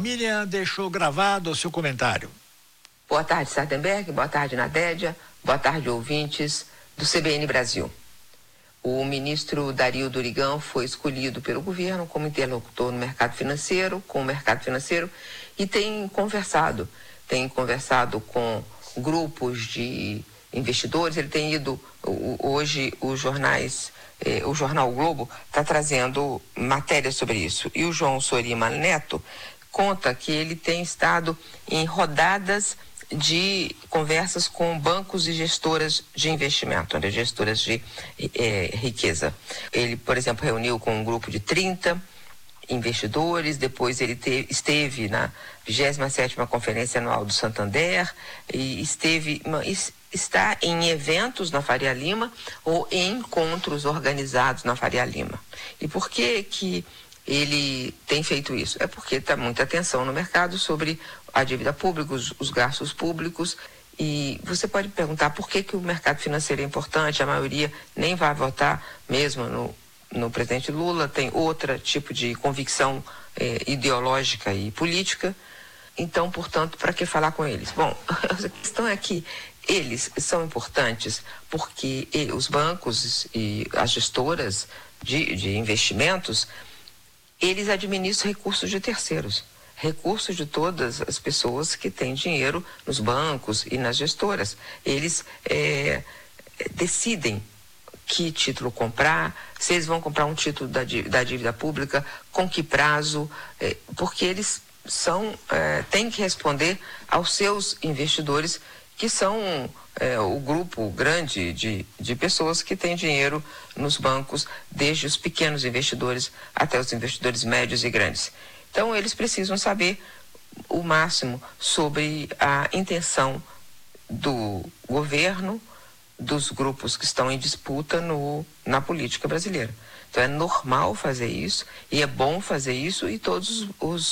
Miriam deixou gravado o seu comentário. Boa tarde, Sardenberg. Boa tarde, Nadédia. Boa tarde, ouvintes do CBN Brasil. O ministro Dario Durigan foi escolhido pelo governo como interlocutor no mercado financeiro, com o mercado financeiro, e tem conversado com grupos de investidores. Ele tem ido, hoje o jornal o Globo está trazendo matérias sobre isso. E o João Sorima Neto conta que ele tem estado em rodadas de conversas com bancos e gestoras de investimento, gestoras de riqueza. Ele, por exemplo, reuniu com um grupo de 30 investidores, depois ele esteve na 27ª Conferência Anual do Santander e está em eventos na Faria Lima ou em encontros organizados na Faria Lima. E por que ele tem feito isso? É porque está muita atenção no mercado sobre a dívida pública, os gastos públicos, e você pode perguntar por que o mercado financeiro é importante. A maioria nem vai votar mesmo no presidente Lula, tem outro tipo de convicção ideológica e política. Então, portanto, para que falar com eles? Bom, a questão é que eles são importantes porque os bancos e as gestoras de investimentos, eles administram recursos de terceiros, recursos de todas as pessoas que têm dinheiro nos bancos e nas gestoras. Eles decidem que título comprar, se eles vão comprar um título da dívida pública, com que prazo, porque eles têm que responder aos seus investidores, que são o grupo grande de pessoas que têm dinheiro nos bancos, desde os pequenos investidores até os investidores médios e grandes. Então, eles precisam saber o máximo sobre a intenção do governo, dos grupos que estão em disputa na política brasileira. Então, é normal fazer isso, e é bom fazer isso, e todos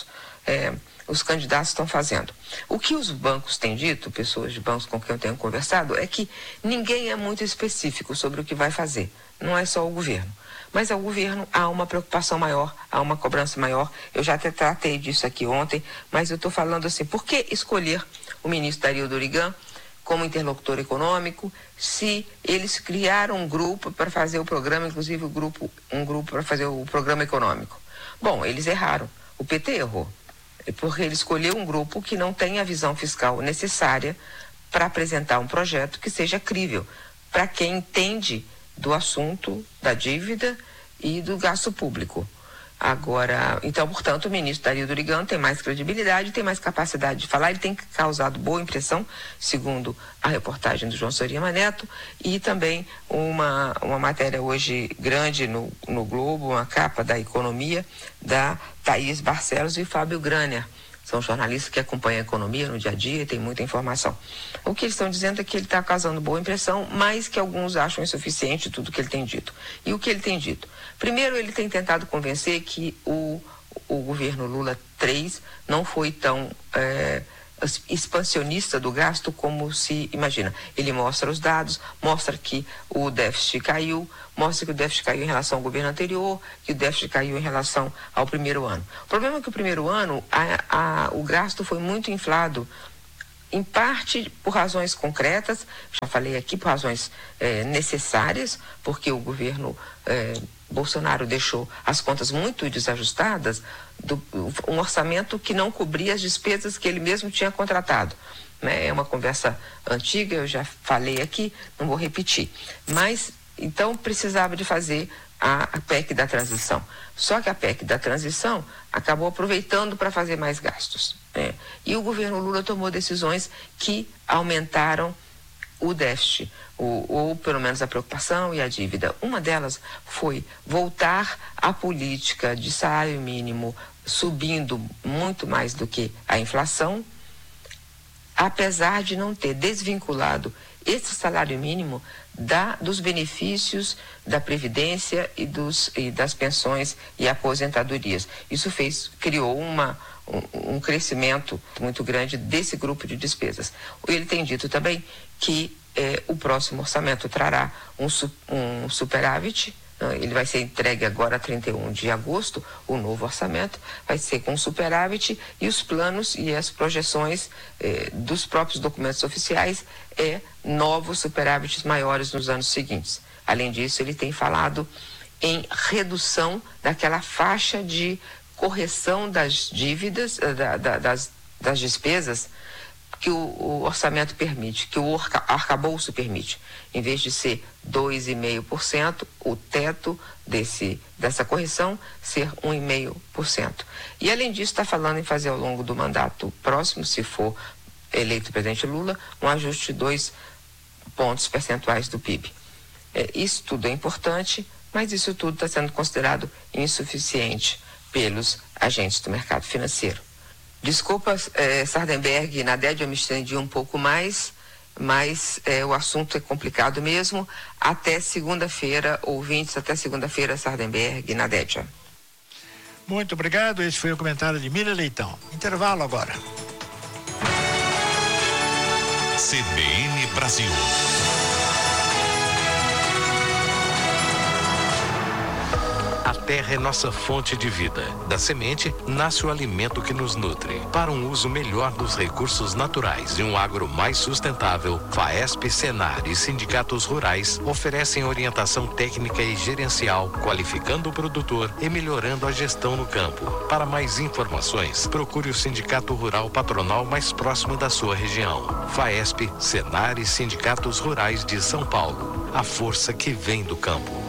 os candidatos estão fazendo. O que os bancos têm dito, pessoas de bancos com quem eu tenho conversado, é que ninguém é muito específico sobre o que vai fazer. Não é só o governo. Mas ao governo há uma preocupação maior, há uma cobrança maior. Eu já até tratei disso aqui ontem, mas eu estou falando assim, por que escolher o ministro Dario Durigan como interlocutor econômico, se eles criaram um grupo para fazer o programa, inclusive um grupo para fazer o programa econômico? Bom, eles erraram. O PT errou. Porque ele escolheu um grupo que não tem a visão fiscal necessária para apresentar um projeto que seja crível para quem entende do assunto da dívida e do gasto público. Agora, então, portanto, o ministro Dario Durigan tem mais credibilidade, tem mais capacidade de falar, ele tem causado boa impressão, segundo a reportagem do João Sorima Neto, e também uma matéria hoje grande no Globo, uma capa da Economia, da Thaís Barcelos e Fábio Graner. São jornalistas que acompanham a economia no dia a dia e tem muita informação. O que eles estão dizendo é que ele está causando boa impressão, mas que alguns acham insuficiente tudo que ele tem dito. E o que ele tem dito? Primeiro, ele tem tentado convencer que o governo Lula III não foi tão expansionista do gasto como se imagina. Ele mostra os dados, mostra que o déficit caiu, mostra que o déficit caiu em relação ao governo anterior, que o déficit caiu em relação ao primeiro ano. O problema é que o primeiro ano o gasto foi muito inflado, em parte por razões concretas, já falei aqui, por razões necessárias, porque o governo Bolsonaro deixou as contas muito desajustadas, um orçamento que não cobria as despesas que ele mesmo tinha contratado. Né? É uma conversa antiga, eu já falei aqui, não vou repetir. Mas, então, precisava de fazer a PEC da transição. Só que a PEC da transição acabou aproveitando para fazer mais gastos. Né? E o governo Lula tomou decisões que aumentaram o déficit, ou pelo menos a preocupação e a dívida. Uma delas foi voltar à política de salário mínimo subindo muito mais do que a inflação, apesar de não ter desvinculado esse salário mínimo dos benefícios da Previdência e das pensões e aposentadorias. Isso criou um crescimento muito grande desse grupo de despesas. Ele tem dito também que o próximo orçamento trará um superávit, Ele vai ser entregue agora a 31 de agosto, o novo orçamento vai ser com superávit, e os planos e as projeções dos próprios documentos oficiais novos superávites maiores nos anos seguintes. Além disso, ele tem falado em redução daquela faixa de correção das dívidas, das despesas que o orçamento permite, que o arcabouço permite. Em vez de ser 2,5%, o teto dessa correção ser 1,5%. E além disso, está falando em fazer ao longo do mandato próximo, se for eleito o presidente Lula, um ajuste de 2 pontos percentuais do PIB. Isso tudo é importante, mas isso tudo está sendo considerado insuficiente pelos agentes do mercado financeiro. Desculpa, Sardenberg e Naded, eu me estendi um pouco mais, mas o assunto é complicado mesmo. Até segunda-feira, ouvintes, até segunda-feira, Sardenberg e Naded. Muito obrigado, esse foi o comentário de Miriam Leitão. Intervalo agora. CBN Brasil. A terra é nossa fonte de vida. Da semente nasce o alimento que nos nutre. Para um uso melhor dos recursos naturais e um agro mais sustentável, FAESP, Senar e sindicatos rurais oferecem orientação técnica e gerencial, qualificando o produtor e melhorando a gestão no campo. Para mais informações, procure o Sindicato Rural Patronal mais próximo da sua região. FAESP, Senar e sindicatos rurais de São Paulo. A força que vem do campo.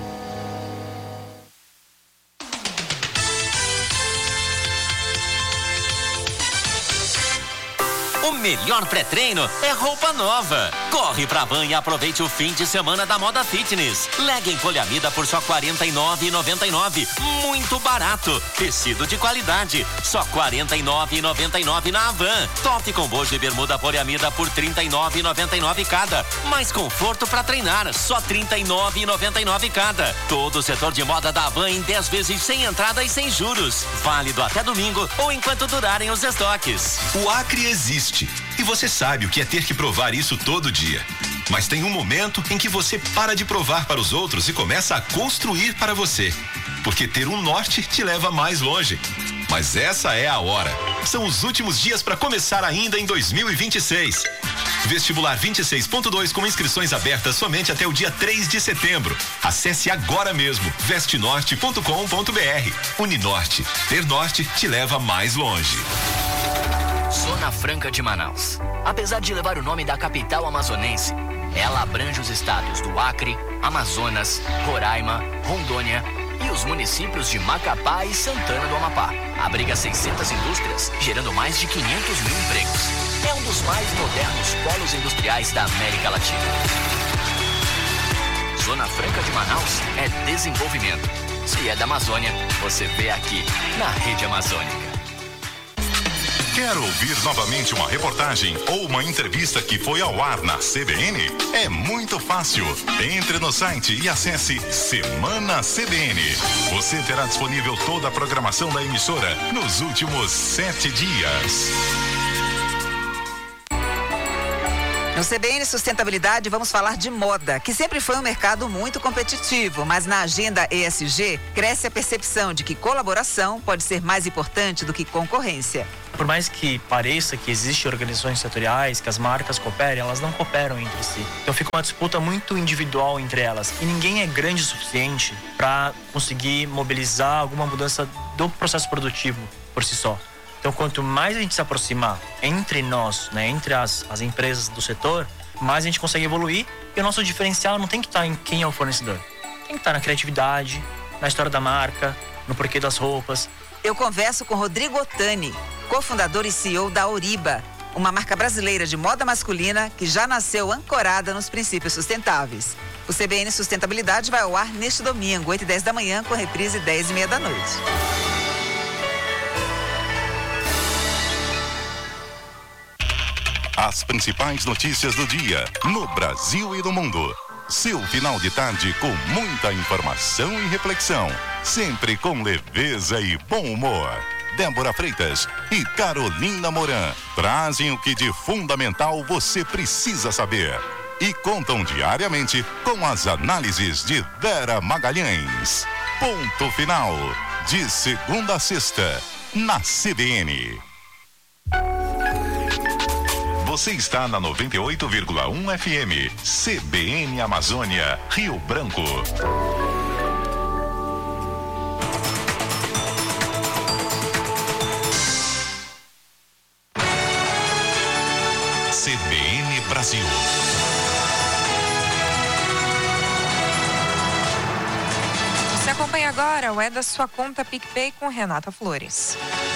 O melhor pré-treino é roupa nova. Corre pra Van e aproveite o fim de semana da moda fitness. Legging poliamida por só R$ 49,99. Muito barato. Tecido de qualidade. Só R$ 49,99 na Van. Top com bojo e bermuda poliamida por R$ 39,99 cada. Mais conforto pra treinar. Só R$ 39,99 cada. Todo o setor de moda da Van em 10 vezes sem entrada e sem juros. Válido até domingo ou enquanto durarem os estoques. O Acre existe. E você sabe o que é ter que provar isso todo dia. Mas tem um momento em que você para de provar para os outros e começa a construir para você. Porque ter um norte te leva mais longe. Mas essa é a hora. São os últimos dias para começar ainda em 2026. Vestibular 26.2 com inscrições abertas somente até o dia 3 de setembro. Acesse agora mesmo vestenorte.com.br. Uninorte. Ter norte te leva mais longe. Zona Franca de Manaus. Apesar de levar o nome da capital amazonense, ela abrange os estados do Acre, Amazonas, Roraima, Rondônia e os municípios de Macapá e Santana do Amapá. Abriga 600 indústrias, gerando mais de 500 mil empregos. É um dos mais modernos polos industriais da América Latina. Zona Franca de Manaus é desenvolvimento. Se é da Amazônia, você vê aqui, na Rede Amazônica. Quer ouvir novamente uma reportagem ou uma entrevista que foi ao ar na CBN? É muito fácil. Entre no site e acesse Semana CBN. Você terá disponível toda a programação da emissora nos últimos 7 dias. No CBN Sustentabilidade vamos falar de moda, que sempre foi um mercado muito competitivo, mas na agenda ESG cresce a percepção de que colaboração pode ser mais importante do que concorrência. Por mais que pareça que existem organizações setoriais, que as marcas cooperem, elas não cooperam entre si. Então fica uma disputa muito individual entre elas e ninguém é grande o suficiente para conseguir mobilizar alguma mudança do processo produtivo por si só. Então, quanto mais a gente se aproximar entre nós, né, entre as empresas do setor, mais a gente consegue evoluir. E o nosso diferencial não tem que estar em quem é o fornecedor. Tem que estar na criatividade, na história da marca, no porquê das roupas. Eu converso com Rodrigo Ottani, cofundador e CEO da Oriba, uma marca brasileira de moda masculina que já nasceu ancorada nos princípios sustentáveis. O CBN Sustentabilidade vai ao ar neste domingo, 8h10 da manhã, com reprise 10h30 da noite. As principais notícias do dia, no Brasil e no mundo. Seu final de tarde com muita informação e reflexão. Sempre com leveza e bom humor. Débora Freitas e Carolina Moran trazem o que de fundamental você precisa saber. e contam diariamente com as análises de Vera Magalhães. Ponto final, de segunda a sexta, na CBN. Você está na 98,1 FM, CBN Amazônia, Rio Branco. CBN Brasil. Você acompanha agora o É da Sua Conta PicPay com Renata Flores.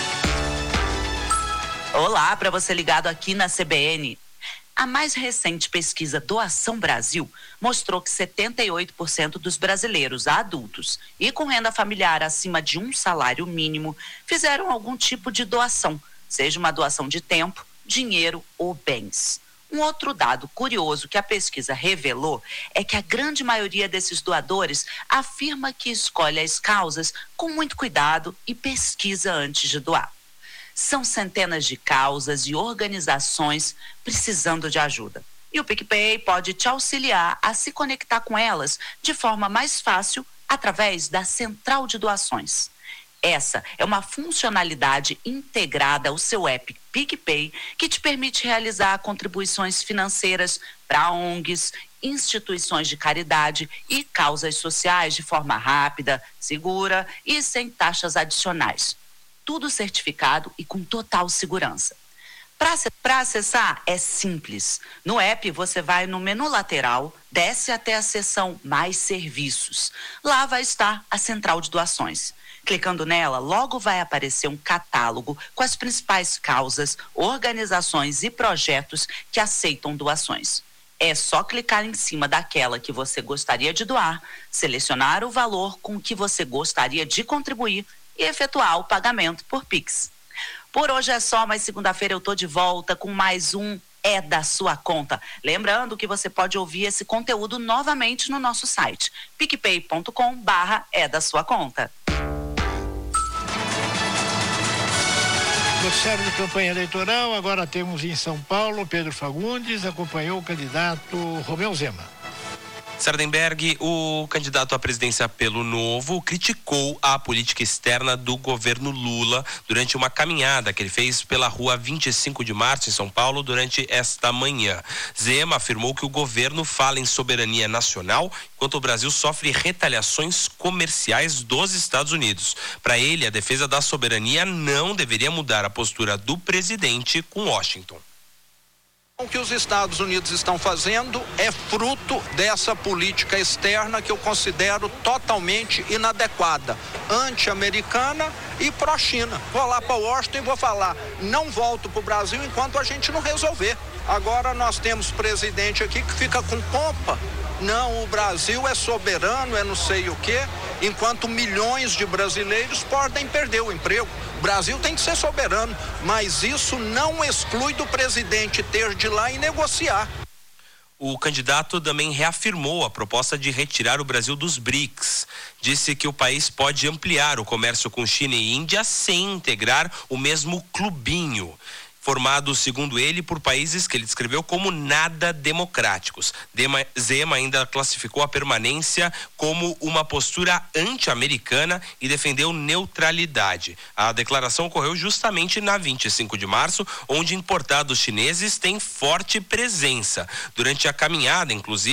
Olá, para você ligado aqui na CBN. A mais recente pesquisa Doação Brasil mostrou que 78% dos brasileiros adultos e com renda familiar acima de um salário mínimo fizeram algum tipo de doação, seja uma doação de tempo, dinheiro ou bens. Um outro dado curioso que a pesquisa revelou é que a grande maioria desses doadores afirma que escolhe as causas com muito cuidado e pesquisa antes de doar. São centenas de causas e organizações precisando de ajuda. E o PicPay pode te auxiliar a se conectar com elas de forma mais fácil através da Central de Doações. Essa é uma funcionalidade integrada ao seu app PicPay que te permite realizar contribuições financeiras para ONGs, instituições de caridade e causas sociais de forma rápida, segura e sem taxas adicionais. Tudo certificado e com total segurança. Para acessar é simples. No app você vai no menu lateral, desce até a seção Mais Serviços. Lá vai estar a Central de Doações. Clicando nela, logo vai aparecer um catálogo com as principais causas, organizações e projetos que aceitam doações. É só clicar em cima daquela que você gostaria de doar, selecionar o valor com que você gostaria de contribuir e efetuar o pagamento por Pix. Por hoje é só, mas segunda-feira eu tô de volta com mais um É da Sua Conta. Lembrando que você pode ouvir esse conteúdo novamente no nosso site, picpay.com/é da sua conta. Noticiário de campanha eleitoral, agora temos em São Paulo, Pedro Fagundes acompanhou o candidato Romeu Zema. Sardenberg, o candidato à presidência pelo Novo, criticou a política externa do governo Lula durante uma caminhada que ele fez pela rua 25 de março em São Paulo durante esta manhã. Zema afirmou que o governo fala em soberania nacional enquanto o Brasil sofre retaliações comerciais dos Estados Unidos. Para ele, a defesa da soberania não deveria mudar a postura do presidente com Washington. O que os Estados Unidos estão fazendo é fruto dessa política externa que eu considero totalmente inadequada, anti-americana e pró-China. Vou lá para Washington e vou falar, não volto para o Brasil enquanto a gente não resolver. Agora nós temos presidente aqui que fica com pompa. Não, o Brasil é soberano, é não sei o quê, enquanto milhões de brasileiros podem perder o emprego. O Brasil tem que ser soberano, mas isso não exclui do presidente ter de ir lá e negociar. O candidato também reafirmou a proposta de retirar o Brasil dos BRICS. Disse que o país pode ampliar o comércio com China e Índia sem integrar o mesmo clubinho, formado, segundo ele, por países que ele descreveu como nada democráticos. Zema ainda classificou a permanência como uma postura anti-americana e defendeu neutralidade. A declaração ocorreu justamente na 25 de março, onde importados chineses têm forte presença. Durante a caminhada, inclusive,